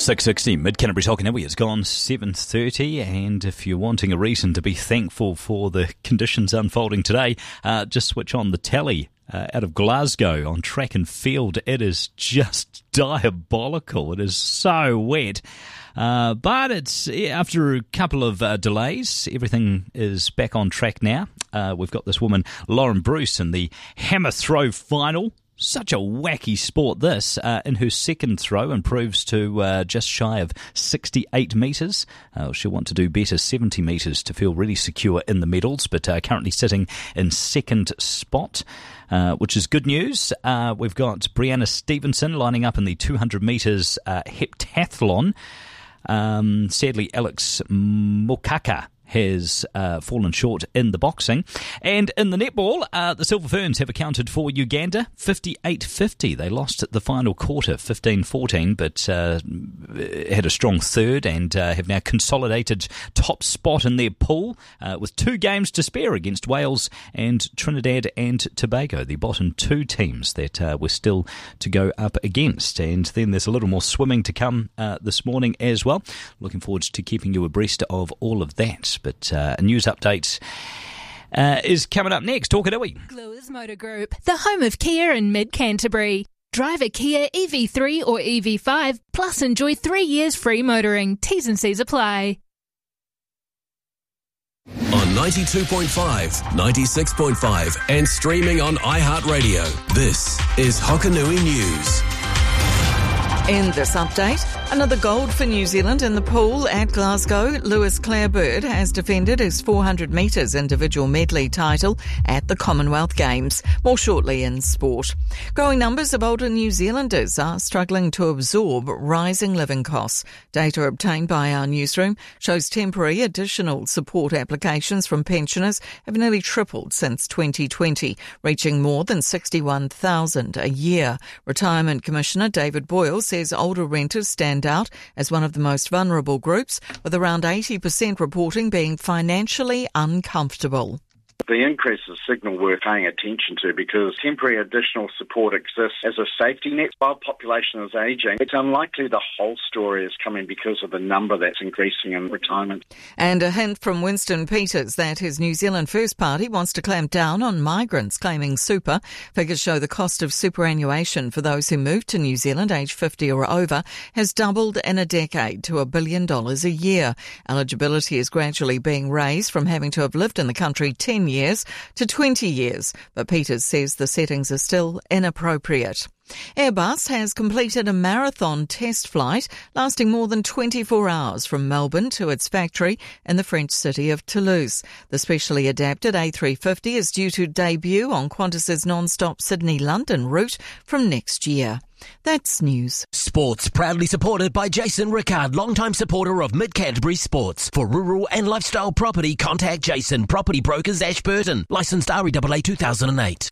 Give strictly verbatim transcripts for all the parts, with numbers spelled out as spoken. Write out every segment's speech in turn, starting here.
six sixty, Mid-Canterbury's Hokanui has gone seven thirty, and if you're wanting a reason to be thankful for the conditions unfolding today, uh, just switch on the tally. Uh, out of Glasgow on track and field, it is just diabolical. It is so wet. Uh, but it's after a couple of uh, delays, everything is back on track now. Uh, we've got this woman, Lauren Bruce, in the hammer throw final. Such a wacky sport, this. Uh, in her second throw, improves to uh, just shy of sixty-eight metres. Uh, she'll want to do better, seventy metres, to feel really secure in the medals, but uh, currently sitting in second spot, uh, which is good news. Uh, we've got Brianna Stevenson lining up in the two hundred metres uh, heptathlon. Um, sadly, Alex Mokaka has uh, fallen short in the boxing. And in the netball, uh, the Silver Ferns have accounted for Uganda fifty-eight fifty. They lost at the final quarter, fifteen fourteen, but uh, had a strong third and uh, have now consolidated top spot in their pool uh, with two games to spare against Wales and Trinidad and Tobago, the bottom two teams that uh, were still to go up against. And then there's a little more swimming to come uh, this morning as well. Looking forward to keeping you abreast of all of that. But uh, a news update uh, is coming up next. Talk it away. Gluers Motor Group, the home of Kia in Mid-Canterbury. Drive a Kia E V three or E V five, plus enjoy three years free motoring. T's and C's apply. On ninety-two point five, ninety-six point five, and streaming on iHeartRadio, this is Hokanui News. In this update, another gold for New Zealand in the pool at Glasgow. Lewis Clare-Bird has defended his four hundred metres individual medley title at the Commonwealth Games. More shortly in sport. Growing numbers of older New Zealanders are struggling to absorb rising living costs. Data obtained by our newsroom shows temporary additional support applications from pensioners have nearly tripled since twenty twenty, reaching more than sixty-one thousand a year. Retirement Commissioner David Boyle says older renters stand out as one of the most vulnerable groups, with around eighty percent reporting being financially uncomfortable. The increase is a signal we're paying attention to, because temporary additional support exists as a safety net. While population is ageing, it's unlikely the whole story is coming because of the number that's increasing in retirement. And a hint from Winston Peters that his New Zealand First Party wants to clamp down on migrants claiming super. Figures show the cost of superannuation for those who moved to New Zealand aged fifty or over has doubled in a decade to a billion dollars a year. Eligibility is gradually being raised from having to have lived in the country ten years to twenty years, but Peters says the settings are still inappropriate. Airbus has completed a marathon test flight lasting more than twenty-four hours from Melbourne to its factory in the French city of Toulouse. The specially adapted A three fifty is due to debut on Qantas's non-stop Sydney-London route from next year. That's news. Sports proudly supported by Jason Rickard, longtime supporter of Mid-Canterbury Sports. For rural and lifestyle property, contact Jason, Property Brokers, Ashburton. Licensed R E A A two thousand eight.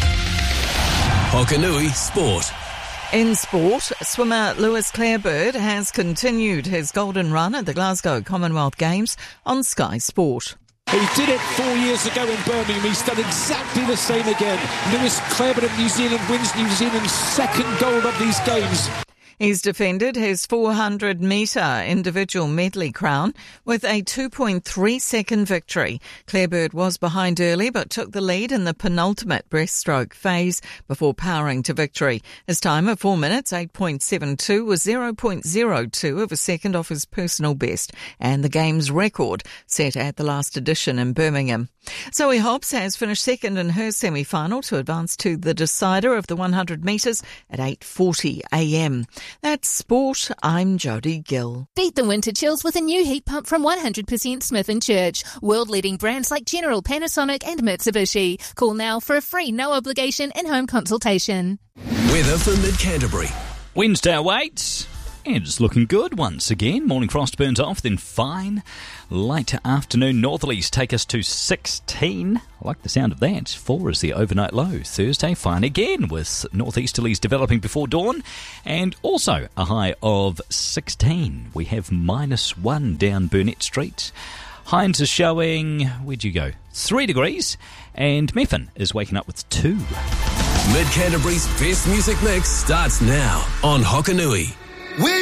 Hokanui Sport. In sport, swimmer Lewis Clare-Bird has continued his golden run at the Glasgow Commonwealth Games on Sky Sport. He did it four years ago in Birmingham. He's done exactly the same again. Lewis Clare-Bird of New Zealand wins New Zealand's second gold of these games. He's defended his four hundred metre individual medley crown with a two point three second victory. Clare-Bird was behind early but took the lead in the penultimate breaststroke phase before powering to victory. His time of four minutes, eight point seven two, was zero point zero two of a second off his personal best and the game's record set at the last edition in Birmingham. Zoe Hobbs has finished second in her semi-final to advance to the decider of the one hundred metres at eight forty a m. That's sport. I'm Jodie Gill. Beat the winter chills with a new heat pump from one hundred percent Smith and Church. World-leading brands like General, Panasonic and Mitsubishi. Call now for a free, no-obligation in-home consultation. Weather for Mid-Canterbury. Wednesday awaits. And it's looking good once again. Morning frost burns off, then fine. Late afternoon northerlies take us to sixteen. I like the sound of that. four is the overnight low. Thursday, fine again, with northeasterlies developing before dawn. And also a high of sixteen. We have minus one down Burnett Street. Hines is showing, where'd you go? Three degrees. And Meffin is waking up with two. Mid-Canterbury's best music mix starts now on Hokanui.